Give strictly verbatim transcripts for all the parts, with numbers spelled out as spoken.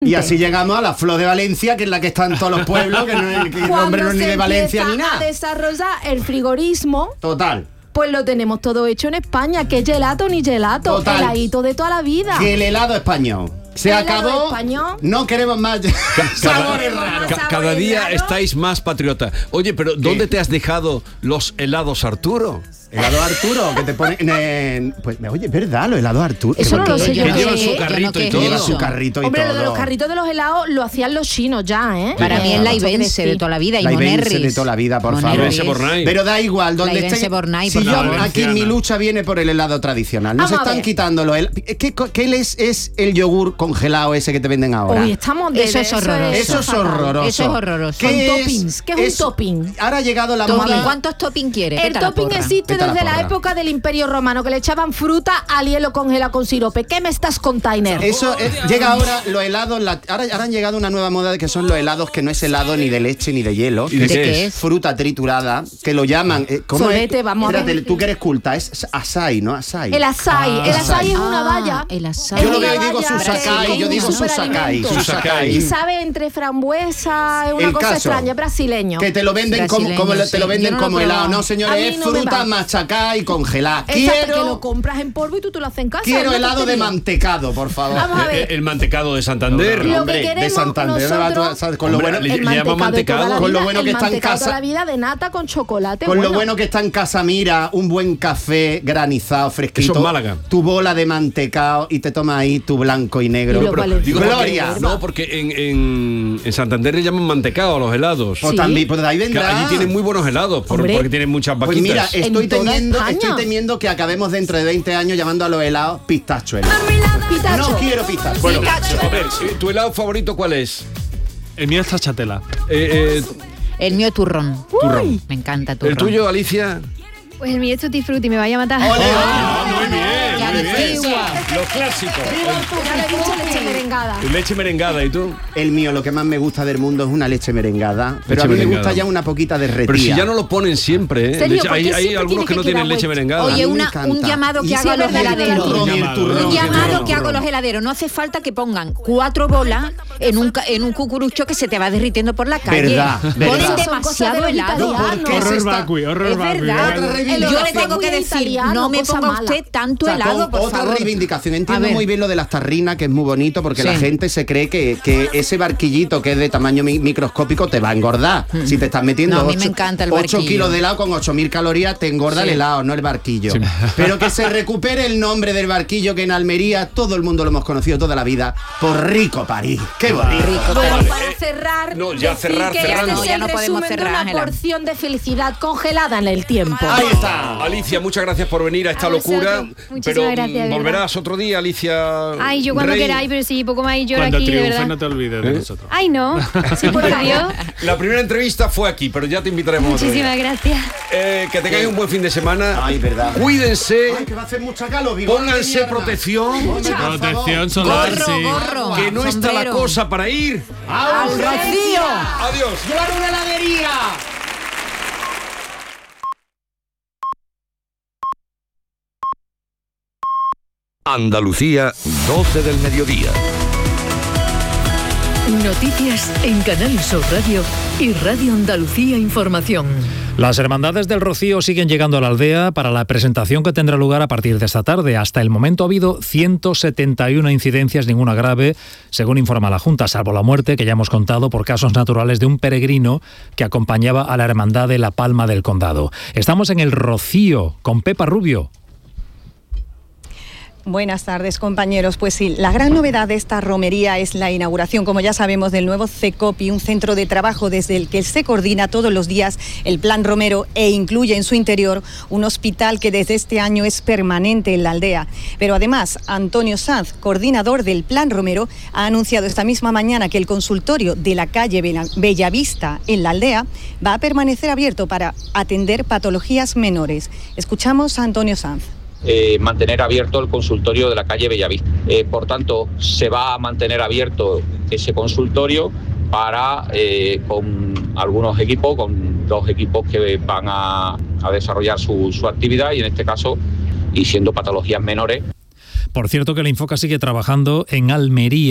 Y así llegamos a la Flor de Valencia, que es la que está en todos los pueblos, que, no, que el nombre no es ni de Valencia ni nada. A desarrollar el frigorismo. Total. Pues lo tenemos todo hecho en España, que gelato ni gelato, Total. heladito de toda la vida. Que el helado español. Se El acabó. helado español. No queremos más sabores raros. Ca- cada día estáis más patriotas. Oye, pero ¿dónde te has dejado los helados Arturo? Helado Arturo, que te ponen. Eh, pues, oye, es verdad, los helados Arturo. Eso no lo sé yo. Que qué llevan es. su carrito y todo. Lleva su carrito y Hombre, todo. lo de los carritos de los helados lo hacían los chinos ya, ¿eh? Para mí es la Ibense de toda la vida y La Ibense Monerris. de toda la vida, por Monerris. favor. Bornay. Pero da igual, donde La Ibense esté. Bornay, Si por yo, favor. aquí mi lucha viene por el helado tradicional. Nos Vamos a están ver. quitando los helados. ¿Qué, qué es, es el yogur congelado ese que te venden ahora? Hoy estamos de Eso es horroroso. Eso es fatal. horroroso. Eso es horroroso. Con ¿Qué toppings. ¿Qué es un topping? Ahora ha llegado la Topping. moda. ¿Cuántos topping quieres? El Vete a la topping porra. existe Vete a la desde la porra. época del Imperio Romano, que le echaban fruta al hielo congelado con sirope. ¿Qué me estás container? Eso es- llega ahora los helados. La, ahora, ahora han llegado una nueva moda de que son los helados que no es helado ni de leche ni de hielo. ¿Y de que qué es? es? Fruta triturada, que lo llaman. eh, ¿cómo Solete, es? vamos a Espérate, ver. tú que eres culta, es açaí, ¿no? Açaí. El açaí. Ah, el açaí es una Ah, vaya. el açaí. Yo lo Es veo y una digo valla susacay, yo digo con susacay, superalimento. susacay. Y sabe entre frambuesa, es una El cosa caso, extraña, brasileño. Que te lo venden como, Brasileño, como lo- te lo sí. venden Yo no lo como he helado. probado. No, señores, A mí es no me fruta va. machacada y congelada. Exacto, que lo Quiero, compras en polvo y tú te lo haces en casa. quiero es una helado de tontería. mantecado, por favor. Vamos a El, ver. el mantecado de Santander. Lo que Hombre, de queremos Santander, nosotros- ¿sabes? Con lo Hombre, bueno, le- El le llaman mantecado de toda la mantecado. vida, Con lo bueno el que está en mantecado casa. toda la vida de nata con chocolate. Con lo bueno que está en Casamira, un buen café granizado, fresquito. Eso es Málaga. Tu bola de mantecado y te tomas ahí tu blanco y negro. Y los Pero- valencianos. Digo, Gloria. porque- no, porque en, en, en Santander le llaman mantecado a los helados. Pues Sí. también, pues de ahí Que vendrá. allí tienen muy buenos helados, por- Hombre. porque tienen muchas Pues vaquitas. mira, estoy En toda temiendo, España. estoy temiendo que acabemos dentro de veinte años llamando a los helados pistacho helado. Pitacho. No quiero pistacho. Bueno, a ver, eh, ¿tu helado favorito cuál es? El mío es stracciatella. Eh, eh, El mío es turrón. turrón. Me encanta turrón. ¿El tuyo, Alicia? Pues el mío es Tutti Frutti, me vaya a matar. ¡Ole! Ah, muy bien, La muy bien. antigua. Los clásicos. Ya le he dicho leche merengada. El- leche merengada, ¿y tú? El mío, lo que más me gusta del mundo es una leche merengada. Pero Leche a mí me merengada. gusta ya una poquita derretida. Pero si ya no lo ponen siempre, ¿eh? ¿Serio? Leche- ¿Por hay qué hay siempre algunos tiene que no que tienen quedar leche hueco? merengada. Oye, A mí me una- encanta. un llamado que Y hago sí, a es los verdad, el heladeros. turrón, el Un turrón, Un el llamado turrón. que hago a los heladeros. No hace falta que pongan cuatro bolas en un, ca- en un cucurucho que se te va derritiendo por la calle. Verdad, Ponen verdad. Son cosas de demasiado los helado. italianos. ¿Por qué se Horror está- vacui, horror Es vacui. verdad. Otra reivindicación. Yo le tengo que Muy decir, italiano, no me cosa ponga mala. usted tanto O sea, helado, con por otra favor. reivindicación. A Entiendo ver. muy bien lo de las tarrinas, que es muy bonito, porque Sí. la gente se cree que, que ese barquillito que es de tamaño mi- microscópico te va a engordar. Si te estás metiendo No, a mí me ocho- encanta el ocho barquillo. kilos de helado con ocho mil calorías, te engorda Sí. el helado, no el barquillo. Pero que se recupere el nombre del barquillo, que en Almería todo el mundo lo hemos conocido toda la vida, por Rico París. ¡Qué bonito! Rico, Bueno, vale. para cerrar, no, ya decir cerrar, que cerrar este no. es Ya el no podemos resumen cerrar, de una Ángela. porción de felicidad congelada en el tiempo. Ahí está. Alicia, muchas gracias por venir a esta A vosotros. locura. Muchísimas Pero gracias, de verdad. volverás otro día, Alicia. Ay, yo cuando Rey. queráis, pero sí, poco más y lloro Cuando aquí, de triunfes verdad. no te olvides de ¿Eh? nosotros. Ay, no. Sí, por Dios. La primera entrevista fue aquí, pero ya te invitaremos otro día. Muchísimas gracias. Eh, que tengáis un buen fin de semana. Ay, verdad. Cuídense, Ay, que va a hacer mucha calor, bigote de pónganse mierda. protección, Protección solar, Gorro, sí. gorro, que no está la sombrero. cosa para ir. ¡Al rocío! Adiós. ¡Llevar una heladería! Andalucía, doce del mediodía. Noticias en Canal Sur Radio y Radio Andalucía Información. Las hermandades del Rocío siguen llegando a la aldea para la presentación que tendrá lugar a partir de esta tarde. Hasta el momento ha habido ciento setenta y una incidencias, ninguna grave, según informa la Junta, salvo la muerte que ya hemos contado por casos naturales de un peregrino que acompañaba a la hermandad de La Palma del Condado. Estamos en el Rocío con Pepa Rubio. Buenas tardes, compañeros. Pues sí, la gran novedad de esta romería es la inauguración, como ya sabemos, del nuevo CECOPI, un centro de trabajo desde el que se coordina todos los días el Plan Romero e incluye en su interior un hospital que desde este año es permanente en la aldea. Pero además, Antonio Sanz, coordinador del Plan Romero, ha anunciado esta misma mañana que el consultorio de la calle Bellavista en la aldea va a permanecer abierto para atender patologías menores. Escuchamos a Antonio Sanz. Eh, mantener abierto el consultorio de la calle Bellavista. Eh, por tanto, se va a mantener abierto ese consultorio para, eh, con algunos equipos, con dos equipos que van a, a desarrollar su, su actividad y en este caso, y siendo patologías menores. Por cierto que la Infoca sigue trabajando en Almería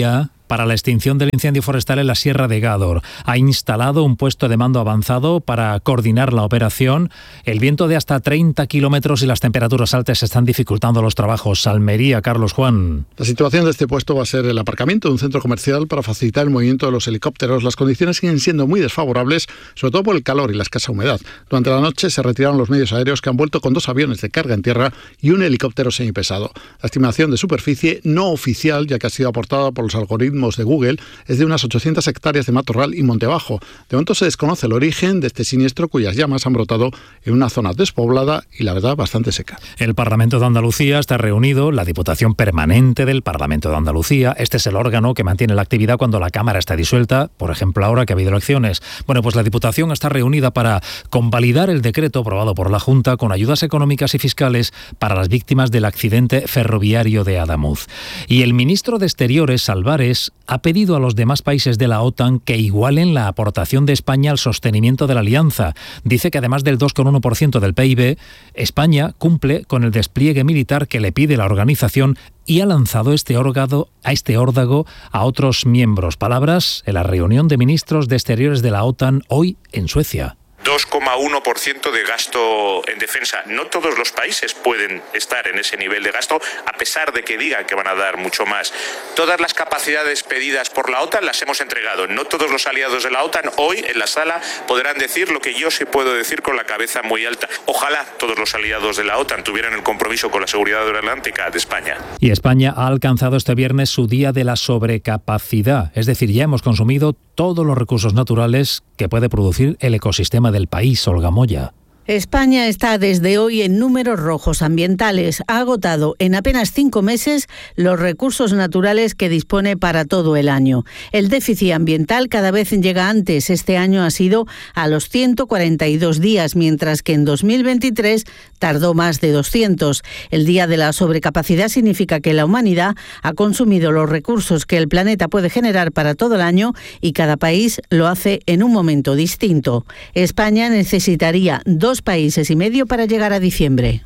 para la extinción del incendio forestal en la Sierra de Gádor. Ha instalado un puesto de mando avanzado para coordinar la operación. El viento de hasta treinta kilómetros y las temperaturas altas están dificultando los trabajos. Almería, Carlos Juan. La situación de este puesto va a ser el aparcamiento de un centro comercial para facilitar el movimiento de los helicópteros. Las condiciones siguen siendo muy desfavorables, sobre todo por el calor y la escasa humedad. Durante la noche se retiraron los medios aéreos, que han vuelto con dos aviones de carga en tierra y un helicóptero semipesado. La estimación de superficie no oficial, ya que ha sido aportada por los algoritmos de Google, es de unas ochocientas hectáreas de matorral y monte bajo. De momento se desconoce el origen de este siniestro, cuyas llamas han brotado en una zona despoblada y, la verdad, bastante seca. El Parlamento de Andalucía está reunido, la Diputación Permanente del Parlamento de Andalucía. Este es el órgano que mantiene la actividad cuando la Cámara está disuelta, por ejemplo, ahora que ha habido elecciones. Bueno, pues la Diputación está reunida para convalidar el decreto aprobado por la Junta con ayudas económicas y fiscales para las víctimas del accidente ferroviario de Adamuz. Y el ministro de Exteriores, Álvarez, ha pedido a los demás países de la OTAN que igualen la aportación de España al sostenimiento de la alianza. Dice que además del dos coma uno por ciento del P I B, España cumple con el despliegue militar que le pide la organización y ha lanzado este órgano, a este órdago a otros miembros. Palabras en la reunión de ministros de Exteriores de la OTAN hoy en Suecia. dos coma uno por ciento de gasto en defensa. No todos los países pueden estar en ese nivel de gasto, a pesar de que digan que van a dar mucho más. Todas las capacidades pedidas por la OTAN las hemos entregado. No todos los aliados de la OTAN hoy en la sala podrán decir lo que yo sí puedo decir con la cabeza muy alta. Ojalá todos los aliados de la OTAN tuvieran el compromiso con la seguridad aeronáutica de España. Y España ha alcanzado este viernes su día de la sobrecapacidad. Es decir, ya hemos consumido todos los recursos naturales que puede producir el ecosistema del país. Olga Moya. España está desde hoy en números rojos ambientales. Ha agotado en apenas cinco meses los recursos naturales que dispone para todo el año. El déficit ambiental cada vez llega antes. Este año ha sido a los ciento cuarenta y dos días, mientras que en dos mil veintitrés tardó más de doscientos. El día de la sobrecapacidad significa que la humanidad ha consumido los recursos que el planeta puede generar para todo el año y cada país lo hace en un momento distinto. España necesitaría dos países y medio para llegar a diciembre.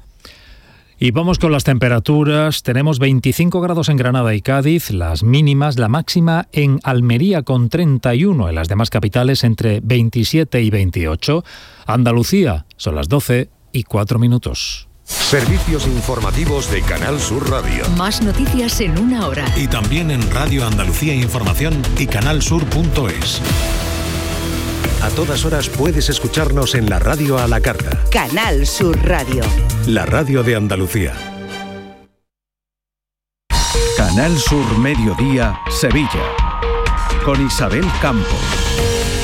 Y vamos con las temperaturas. Tenemos veinticinco grados en Granada y Cádiz, las mínimas, la máxima en Almería con treinta y uno, en las demás capitales entre veintisiete y veintiocho. Andalucía, son las doce y cuatro minutos. Servicios informativos de Canal Sur Radio. Más noticias en una hora. Y también en Radio Andalucía Información y canalsur punto es. A todas horas puedes escucharnos en la radio a la carta. Canal Sur Radio. La radio de Andalucía. Canal Sur Mediodía, Sevilla. Con Isabel Campos.